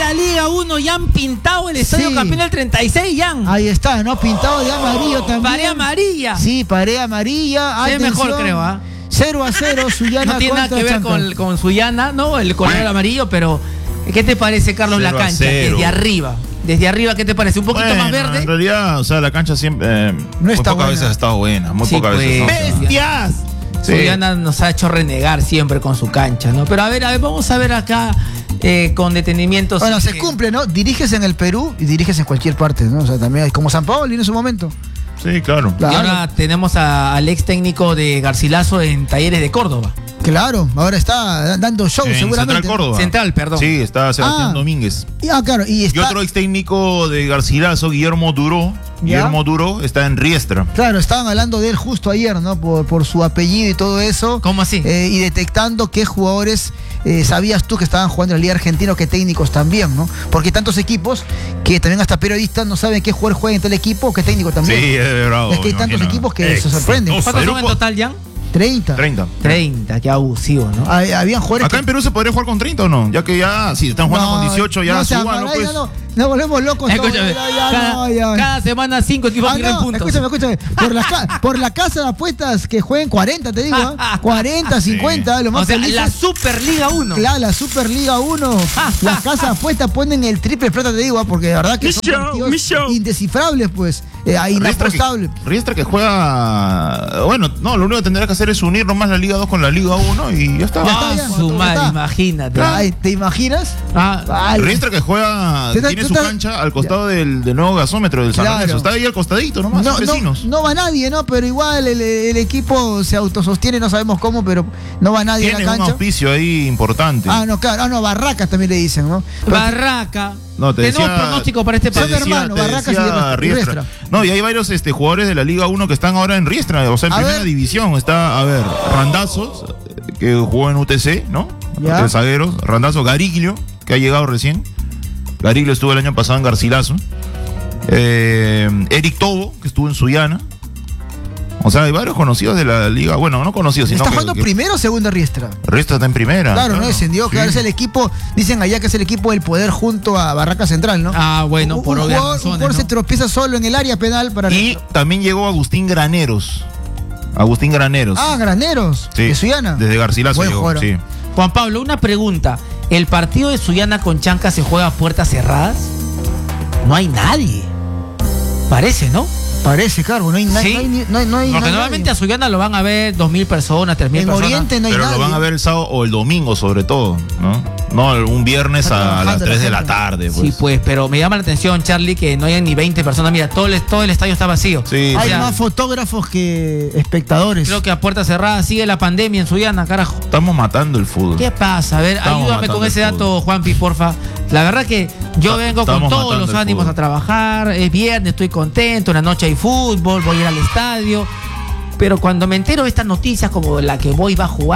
la Liga 1 ya han pintado el Estadio Campeón del 36, Jan. Ahí está, ¿no? Pintado de amarillo también. Pared amarilla. Sí, pared amarilla. Es mejor, creo, ¿ah? 0-0, Sullana no tiene nada que ver con Sullana, ¿no? El color amarillo, pero ¿qué te parece, Carlos, la cancha? Desde arriba. Desde arriba, ¿qué te parece? ¿Un poquito más verde? En realidad, o sea, la cancha siempre no está muy pocas veces ha estado buena. Muy pocas veces. ¡Bestias! Sí. Sullana nos ha hecho renegar siempre con su cancha, ¿no? Pero a ver, vamos a ver acá con detenimiento. Bueno, se cumple, ¿no? Diriges en el Perú y diriges en cualquier parte, ¿no? O sea, también hay como San Paoli en su momento. Sí, claro. Y ahora tenemos al ex técnico de Garcilaso en Talleres de Córdoba. Claro, ahora está dando show seguramente. Central Córdoba. Central, perdón. Sí, está Sebastián Domínguez. Claro. Y otro ex técnico de Garcilaso, Guillermo Duró. Guillermo Duró está en Riestra. Claro, estaban hablando de él justo ayer, ¿no? Por su apellido y todo eso. ¿Cómo así? Y detectando qué jugadores sabías tú que estaban jugando en la Liga Argentina, qué técnicos también, ¿no? Porque hay tantos equipos que también hasta periodistas no saben qué jugador juega en tal equipo o qué técnico también. Sí, es bravo. Es que hay tantos equipos que se sorprenden. ¿Cuántos son en total, Jan? 30, qué abusivo, ¿no? Habían jugadores. ¿Acá en Perú se podría jugar con 30 o no? Ya que ya, si están jugando con 18, ya suban, pues. No volvemos locos. Escúchame, cada semana 5 equipos pierden puntos. Escúchame. Por la casa de apuestas que jueguen 40, te digo. 40, 50, lo más o sea, felices. la Superliga 1. Claro, la Superliga 1. Las casas de apuestas ponen el triple plata, te digo, porque de verdad que son partidos indescifrables, pues. Inapostables. Riestra que juega. Bueno, no, lo único que tendrá que hacer es unir nomás la Liga 2 con la Liga 1 y ya está. Su madre, imagínate. ¿Te imaginas? Riestra que juega. Tiene su cancha al costado del nuevo gasómetro del San Lorenzo. Está ahí al costadito nomás, son vecinos. No va nadie, ¿no? Pero igual el equipo se autosostiene, no sabemos cómo, pero no va nadie a la cancha. Tiene un auspicio ahí importante. Barracas también le dicen, ¿no? Barraca. No, tenemos pronóstico para este partido. Son hermanos, Barracas y Riestra. No, y hay varios jugadores de la Liga 1 que están ahora en Riestra, o sea, en primera división. Está, Randazzo, que jugó en UTC, ¿no? De zagueros. Randazzo, Gariglio, que ha llegado recién. Gariglio estuvo el año pasado en Garcilaso. Eric Tobo, que estuvo en Sullana. O sea, hay varios conocidos de la liga. Bueno, no conocidos, sino ¿Está jugando primero o segunda Riestra? Riestra está en primera. Claro, no descendió. Claro, es el equipo, dicen allá que es el equipo del poder junto a Barraca Central, ¿no? Bueno, por obvias razones, un jugador se tropieza solo en el área penal para... Y también llegó Agustín Graneros. Graneros. Sí, de Sullana. Desde Garcilaso llegó, sí. Juan Pablo, una pregunta. ¿El partido de Sullana con Chanca se juega a puertas cerradas? No hay nadie. Parece, ¿no? Parece, claro, no hay nadie. ¿Sí? Porque normalmente a Sullana lo van a ver 2.000 personas, 3.000 personas. En Oriente no hay nadie. Pero lo van a ver el sábado o el domingo sobre todo, ¿no? No, un viernes a las 3 de la tarde. Pues. Sí, pues, pero me llama la atención, Charlie, que no hayan ni 20 personas. Mira, todo el estadio está vacío. Sí. Hay más fotógrafos que espectadores. Creo que a puerta cerrada sigue la pandemia en Sullana, carajo. Estamos matando el fútbol. ¿Qué pasa? A ver, ayúdame con ese dato, Juanpi, porfa. La verdad que yo vengo con todos los ánimos a trabajar. Es viernes, estoy contento. En la noche hay fútbol, voy a ir al estadio. Pero cuando me entero de estas noticias como la que voy va a jugar,